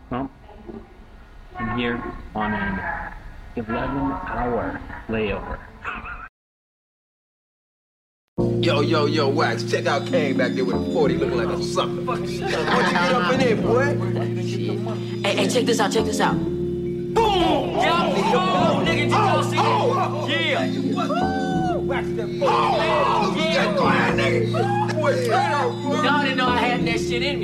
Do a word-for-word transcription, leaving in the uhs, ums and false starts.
Well, I'm here on an eleven-hour layover. Yo, yo, yo, Wax, check out Kane back there with a forty looking like a sucker. What'd you get up in there, boy? Hey, hey, check this out, check this out. Boom! Yeah, oh, nigga, did y'all see oh, that? Yeah. Wax that boy. Oh, yeah. That boy, nigga. Boy, straight out, boy. Y'all didn't know I had that shit in me.